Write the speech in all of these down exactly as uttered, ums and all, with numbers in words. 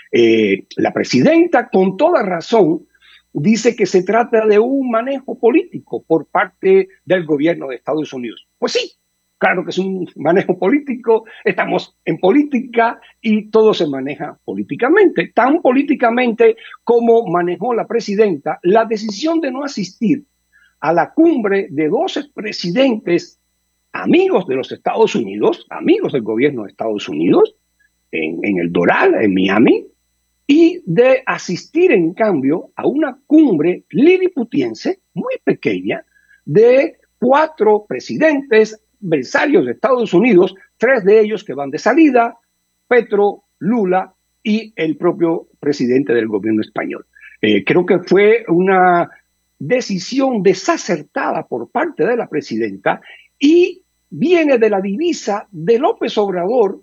Eh, la presidenta, con toda razón, dice que se trata de un manejo político por parte del gobierno de Estados Unidos. Pues sí, claro que es un manejo político, estamos en política y todo se maneja políticamente, tan políticamente como manejó la presidenta la decisión de no asistir a la cumbre de doce presidentes amigos de los Estados Unidos, amigos del gobierno de Estados Unidos, en, en el Doral, en Miami, y de asistir en cambio a una cumbre liliputiense muy pequeña de cuatro presidentes adversarios de Estados Unidos, tres de ellos que van de salida, Petro, Lula y el propio presidente del gobierno español. Eh, creo que fue una decisión desacertada por parte de la presidenta y viene de la divisa de López Obrador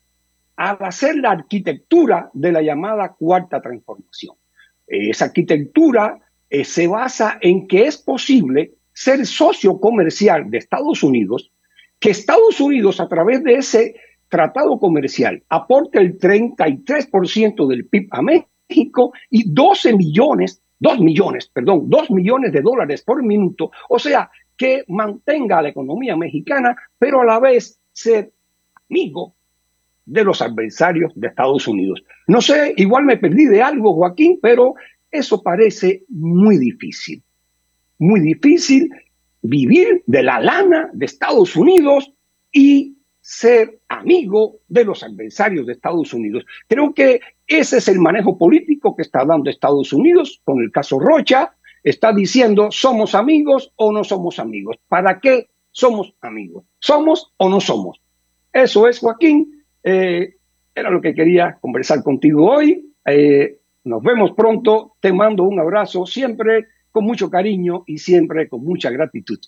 al hacer la arquitectura de la llamada Cuarta Transformación. Eh, esa arquitectura eh, se basa en que es posible ser socio comercial de Estados Unidos, que Estados Unidos a través de ese tratado comercial aporte el treinta y tres por ciento del P I B a México y doce millones, dos millones, perdón, dos millones de dólares por minuto, o sea, que mantenga a la economía mexicana, pero a la vez ser amigo de los adversarios de Estados Unidos. No sé, igual me perdí de algo, Joaquín, pero eso parece muy difícil. Muy difícil vivir de la lana de Estados Unidos y ser amigo de los adversarios de Estados Unidos. Creo que ese es el manejo político que está dando Estados Unidos con el caso Rocha. Está diciendo, ¿somos amigos o no somos amigos? ¿Para qué somos amigos? ¿Somos o no somos? Eso es, Joaquín. Eh, era lo que quería conversar contigo hoy. Eh, nos vemos pronto. Te mando un abrazo siempre con mucho cariño y siempre con mucha gratitud.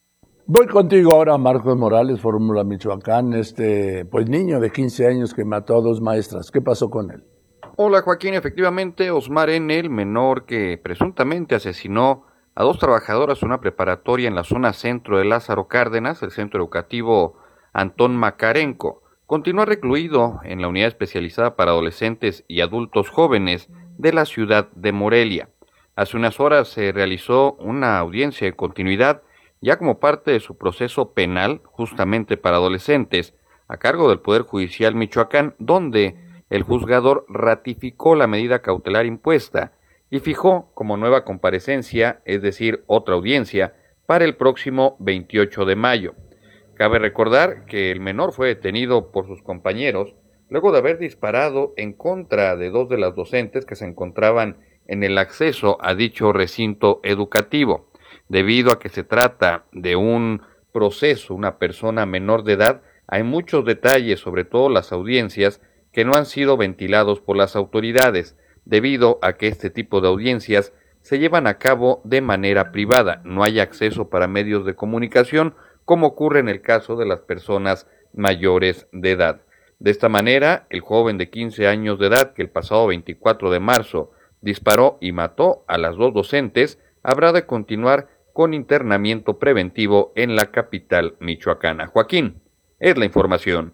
Voy contigo ahora, Marcos Morales, Fórmula Michoacán, este pues niño de quince años que mató a dos maestras. ¿Qué pasó con él? Hola Joaquín, efectivamente Osmar N., el menor que presuntamente asesinó a dos trabajadoras en una preparatoria en la zona centro de Lázaro Cárdenas, el centro educativo Antón Macarenco, continúa recluido en la unidad especializada para adolescentes y adultos jóvenes de la ciudad de Morelia. Hace unas horas se realizó una audiencia de continuidad ya como parte de su proceso penal justamente para adolescentes a cargo del Poder Judicial Michoacán, donde el juzgador ratificó la medida cautelar impuesta y fijó como nueva comparecencia, es decir, otra audiencia, para el próximo veintiocho de mayo. Cabe recordar que el menor fue detenido por sus compañeros luego de haber disparado en contra de dos de las docentes que se encontraban en el acceso a dicho recinto educativo. Debido a que se trata de un proceso, una persona menor de edad, hay muchos detalles, sobre todo las audiencias, que no han sido ventilados por las autoridades, debido a que este tipo de audiencias se llevan a cabo de manera privada. No hay acceso para medios de comunicación, como ocurre en el caso de las personas mayores de edad. De esta manera, el joven de quince años de edad que el pasado veinticuatro de marzo disparó y mató a las dos docentes, habrá de continuar con internamiento preventivo en la capital michoacana. Joaquín, es la información.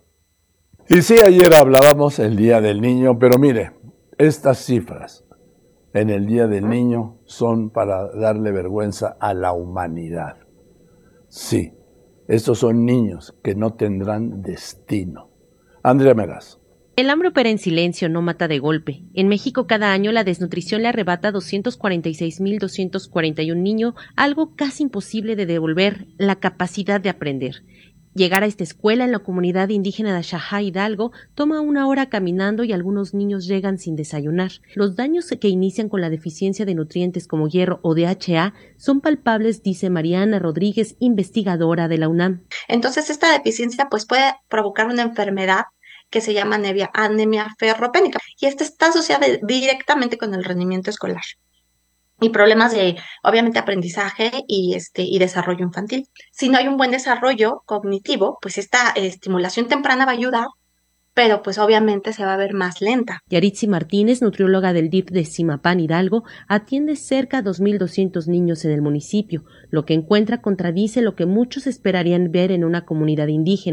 Y sí, ayer hablábamos el Día del Niño, pero mire, estas cifras en el Día del Niño son para darle vergüenza a la humanidad. Sí, estos son niños que no tendrán destino. Andrea Meraz. El hambre opera en silencio, no mata de golpe. En México cada año la desnutrición le arrebata a doscientos cuarenta y seis mil doscientos cuarenta y uno niños, algo casi imposible de devolver, la capacidad de aprender. Llegar a esta escuela en la comunidad indígena de Xajá, Hidalgo, toma una hora caminando y algunos niños llegan sin desayunar. Los daños que inician con la deficiencia de nutrientes como hierro o D H A son palpables, dice Mariana Rodríguez, investigadora de la UNAM. Entonces esta deficiencia pues puede provocar una enfermedad que se llama anemia, anemia ferropénica, y esta está asociada directamente con el rendimiento escolar y problemas de, obviamente, aprendizaje y este y desarrollo infantil. Si no hay un buen desarrollo cognitivo, pues esta estimulación temprana va a ayudar, pero pues obviamente se va a ver más lenta. Yaritzi Martínez, nutrióloga del D I F de Zimapán, Hidalgo, atiende cerca de dos mil doscientos niños en el municipio. Lo que encuentra contradice lo que muchos esperarían ver en una comunidad indígena.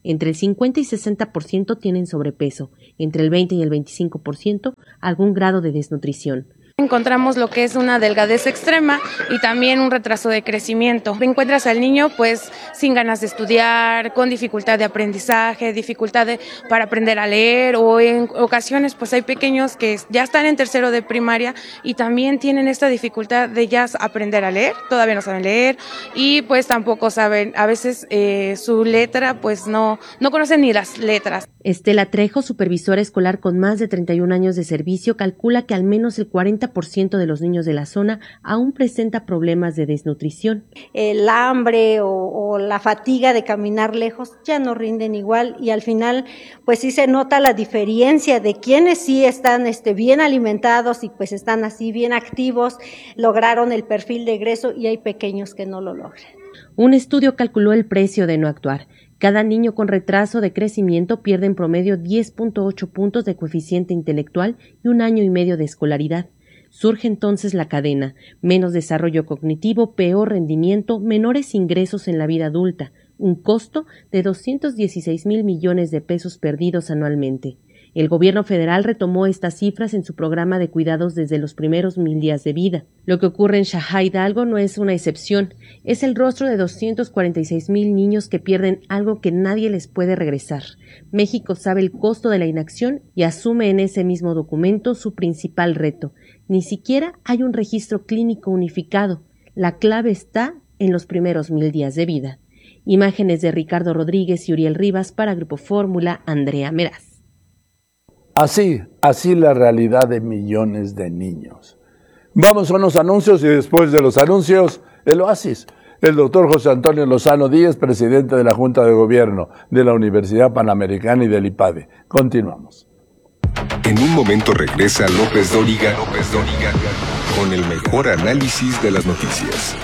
Entre el cincuenta y sesenta por ciento tienen sobrepeso, entre el veinte y el veinticinco por ciento algún grado de desnutrición. Encontramos lo que es una delgadez extrema y también un retraso de crecimiento. Encuentras al niño pues sin ganas de estudiar, con dificultad de aprendizaje, dificultad de, para aprender a leer, o en ocasiones pues hay pequeños que ya están en tercero de primaria y también tienen esta dificultad de ya aprender a leer, todavía no saben leer y pues tampoco saben, a veces eh, su letra pues no, no conocen ni las letras. Estela Trejo, supervisora escolar con más de treinta y un años de servicio, calcula que al menos el cuarenta por ciento de los niños de la zona aún presenta problemas de desnutrición. El hambre o, o la fatiga de caminar lejos ya no rinden igual y al final pues sí se nota la diferencia de quienes sí están este, bien alimentados y pues están así bien activos, lograron el perfil de egreso y hay pequeños que no lo logran. Un estudio calculó el precio de no actuar. Cada niño con retraso de crecimiento pierde en promedio diez punto ocho puntos de coeficiente intelectual y un año y medio de escolaridad. Surge entonces la cadena: menos desarrollo cognitivo, peor rendimiento, menores ingresos en la vida adulta, un costo de doscientos dieciséis mil millones de pesos perdidos anualmente. El gobierno federal retomó estas cifras en su programa de cuidados desde los primeros mil días de vida. Lo que ocurre en Xajá Hidalgo no es una excepción, es el rostro de doscientos cuarenta y seis mil niños que pierden algo que nadie les puede regresar. México sabe el costo de la inacción y asume en ese mismo documento su principal reto. Ni siquiera hay un registro clínico unificado. La clave está en los primeros mil días de vida. Imágenes de Ricardo Rodríguez y Uriel Rivas para Grupo Fórmula, Andrea Meraz. Así, así la realidad de millones de niños. Vamos a unos anuncios y después de los anuncios, el oasis. El doctor José Antonio Lozano Díez, presidente de la Junta de Gobierno de la Universidad Panamericana y del IPADE. Continuamos. En un momento regresa López Dóriga, López Dóriga, con el mejor análisis de las noticias.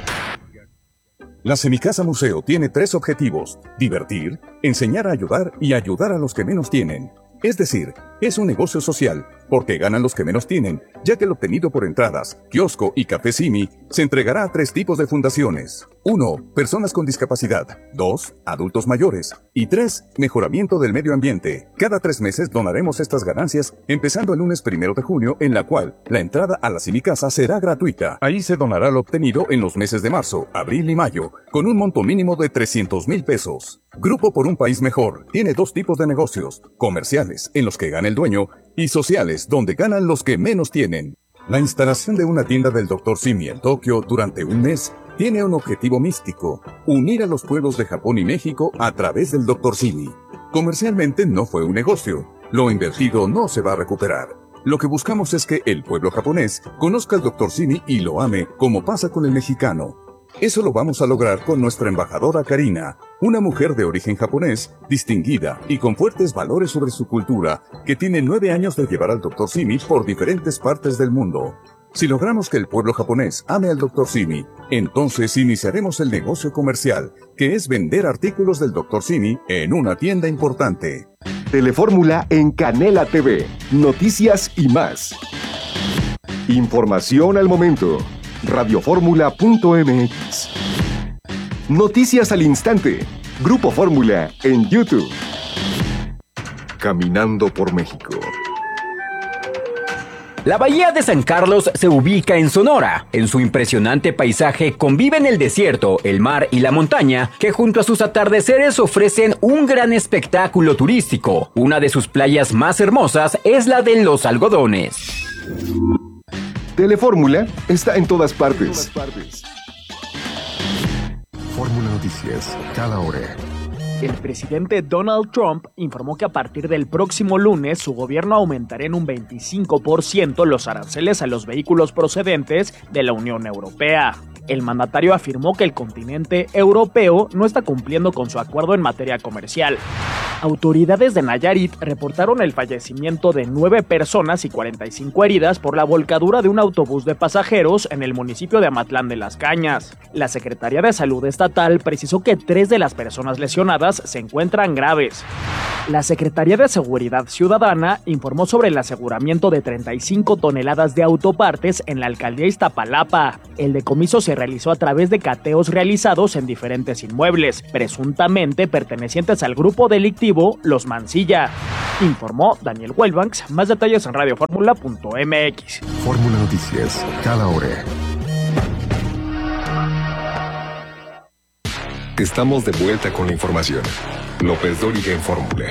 La Semicasa Museo tiene tres objetivos: divertir, enseñar a ayudar y ayudar a los que menos tienen. Es decir, es un negocio social, porque ganan los que menos tienen, ya que el obtenido por entradas, kiosco y café Simi se entregará a tres tipos de fundaciones. uno. Personas con discapacidad. dos. Adultos mayores. Y tres. Mejoramiento del medio ambiente. Cada tres meses donaremos estas ganancias, empezando el lunes primero de junio, en la cual la entrada a la Semicasa será gratuita. Ahí se donará lo obtenido en los meses de marzo, abril y mayo, con un monto mínimo de trescientos mil pesos. Grupo por un País Mejor tiene dos tipos de negocios: comerciales, en los que gana el dueño, y sociales, donde ganan los que menos tienen. La instalación de una tienda del doctor Simi en Tokio durante un mes tiene un objetivo místico: unir a los pueblos de Japón y México a través del doctor Simi. Comercialmente no fue un negocio, lo invertido no se va a recuperar. Lo que buscamos es que el pueblo japonés conozca al doctor Simi y lo ame, como pasa con el mexicano. Eso lo vamos a lograr con nuestra embajadora Karina, una mujer de origen japonés, distinguida y con fuertes valores sobre su cultura, que tiene nueve años de llevar al doctor Simi por diferentes partes del mundo. Si logramos que el pueblo japonés ame al doctor Simi, entonces iniciaremos el negocio comercial, que es vender artículos del doctor Simi en una tienda importante. Telefórmula en Canela T V. Noticias y más. Información al momento. radioformula punto m x. Noticias al instante. Grupo Fórmula en YouTube. Caminando por México. La bahía de San Carlos se ubica en Sonora. En su impresionante paisaje conviven el desierto, el mar y la montaña, que junto a sus atardeceres ofrecen un gran espectáculo turístico. Una de sus playas más hermosas es la de Los Algodones. Telefórmula está en todas partes. Fórmula Noticias, cada hora. El presidente Donald Trump informó que a partir del próximo lunes su gobierno aumentará en un veinticinco por ciento los aranceles a los vehículos procedentes de la Unión Europea. El mandatario afirmó que el continente europeo no está cumpliendo con su acuerdo en materia comercial. Autoridades de Nayarit reportaron el fallecimiento de nueve personas y cuarenta y cinco heridas por la volcadura de un autobús de pasajeros en el municipio de Amatlán de las Cañas. La Secretaría de Salud Estatal precisó que tres de las personas lesionadas se encuentran graves. La Secretaría de Seguridad Ciudadana informó sobre el aseguramiento de treinta y cinco toneladas de autopartes en la alcaldía Iztapalapa. El decomiso se realizó a través de cateos realizados en diferentes inmuebles, presuntamente pertenecientes al grupo delictivo Los Mancilla. Informó Daniel Wellbanks. Más detalles en radio fórmula punto m x. Fórmula Noticias, cada hora. Estamos de vuelta con la información. López Dóriga en Fórmula.